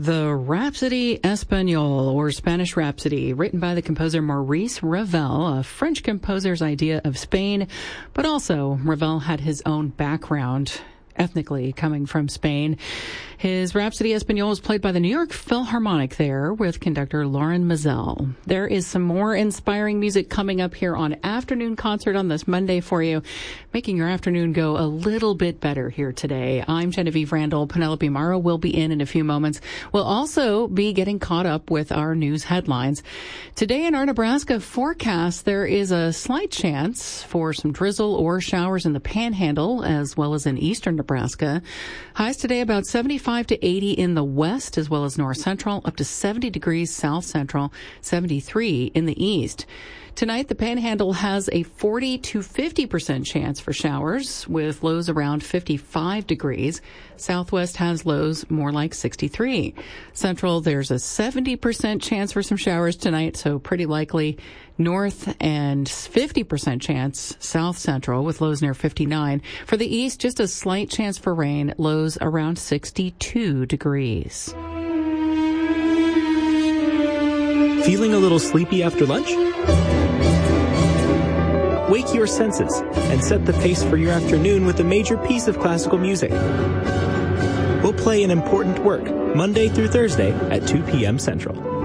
The Rhapsody Espagnole, or Spanish Rhapsody, written by the composer Maurice Ravel, a French composer's idea of Spain, but also Ravel had his own background ethnically coming from Spain. His Rhapsody Espagnole is played by the New York Philharmonic there with conductor Lauren Mazel. There is some more inspiring music coming up here on Afternoon Concert on this Monday for you, making your afternoon go a little bit better here today. I'm Genevieve Randall. Penelope Morrow will be in a few moments. We'll also be getting caught up with our news headlines. Today in our Nebraska forecast, there is a slight chance for some drizzle or showers in the Panhandle as well as in eastern Nebraska. Highs today about 75 to 80 in the west as well as north central, up to 70 degrees south central, 73 in the east. Tonight, the Panhandle has a 40 to 50% chance for showers with lows around 55 degrees. Southwest has lows more like 63. Central, there's a 70% chance for some showers tonight, so pretty likely. North and 50% chance south central with lows near 59. For the east, just a slight chance for rain, lows around 62 degrees. Feeling a little sleepy after lunch? Wake your senses and set the pace for your afternoon with a major piece of classical music. We'll play an important work Monday through Thursday at 2 p.m. Central.